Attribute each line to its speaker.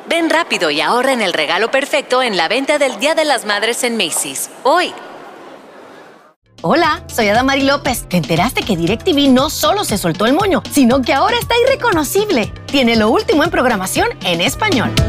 Speaker 1: Ven rápido y ahorra en el regalo perfecto en la venta del Día de las Madres en Macy's. Hoy.
Speaker 2: Hola, soy Adamari López. ¿Te enteraste que DirecTV no solo se soltó el moño, sino que ahora está irreconocible? Tiene lo último en programación en español.